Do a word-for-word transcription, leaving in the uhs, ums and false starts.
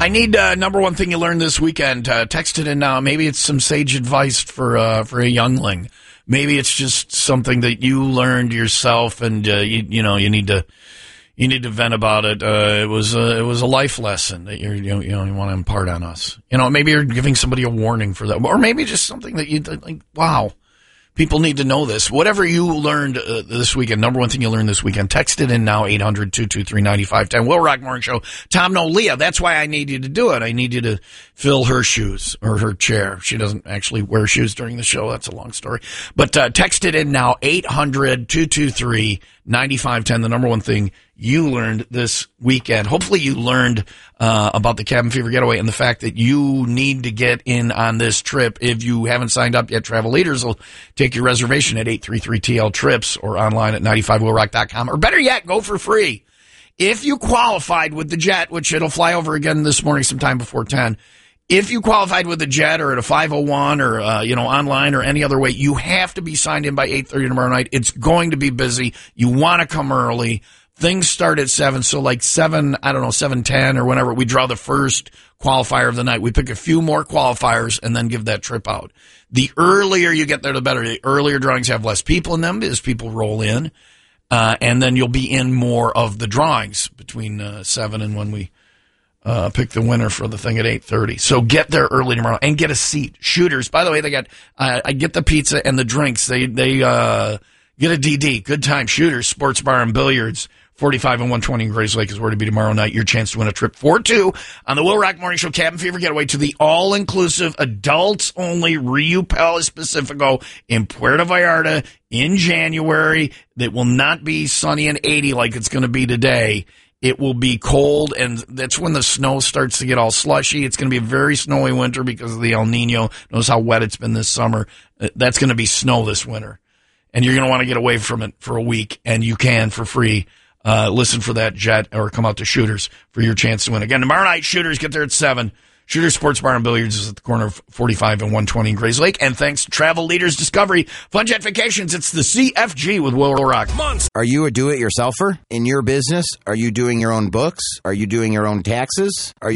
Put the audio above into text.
I need uh, number one thing you learned this weekend. Uh, text it in now. Maybe it's some sage advice for uh, for a youngling. Maybe it's just something that you learned yourself, and uh, you you know you need to you need to vent about it. Uh, it was a, it was a life lesson that you're, you know you know you want to impart on us. You know, maybe you're giving somebody a warning for that, or maybe just something that you like. Wow. People need to know this. Whatever you learned uh, this weekend, number one thing you learned this weekend, text it in now, eight hundred, two two three, nine five one zero. Will Rock Morning Show. Tom, no, Leah, that's why I need you to do it. I need you to fill her shoes or her chair. She doesn't actually wear shoes during the show. That's a long story. But uh, text it in now, eight hundred, two two three, nine five one zero, the number one thing you learned this weekend. Hopefully you learned uh, about the Cabin Fever Getaway and the fact that you need to get in on this trip. If you haven't signed up yet, Travel Leaders will take your reservation at eight three three T L Trips or online at nine five will rock dot com. Or better yet, go for free. If you qualified with the jet, which it'll fly over again this morning sometime before ten, if you qualified with the jet or at a five oh one or, uh, you know, online or any other way, you have to be signed in by eight thirty tomorrow night. It's going to be busy. You want to come early. Things start at seven, so like seven, I don't know, seven ten or whenever we draw the first qualifier of the night. We pick a few more qualifiers and then give that trip out. The earlier you get there, the better. The earlier drawings have less people in them as people roll in, uh, and then you'll be in more of the drawings between uh, seven and when we uh, pick the winner for the thing at eight thirty. So get there early tomorrow and get a seat. Shooters, by the way, they got uh, I get the pizza and the drinks. They they uh, get a D D. Good time. Shooters, Sports Bar and Billiards. forty-five and one twenty in Grays Lake is where to be tomorrow night. Your chance to win a trip for two on the Will Rock Morning Show Cabin Fever Getaway to the all-inclusive, adults-only Rio Palace Pacifico in Puerto Vallarta in January. That will not be sunny and eighty like it's going to be today. It will be cold, and that's when the snow starts to get all slushy. It's going to be a very snowy winter because of the El Nino. Notice how wet it's been this summer. That's going to be snow this winter, and you're going to want to get away from it for a week, and you can for free. Uh, listen for that jet or come out to Shooters for your chance to win. Again, tomorrow night, Shooters get there at seven. Shooters Sports Bar and Billiards is at the corner of forty-five and one twenty in Grays Lake. And thanks to Travel Leaders Discovery, Fun Jet Vacations, it's the C F G with Will Rock. Are you a do-it-yourselfer in your business? Are you doing your own books? Are you doing your own taxes? Are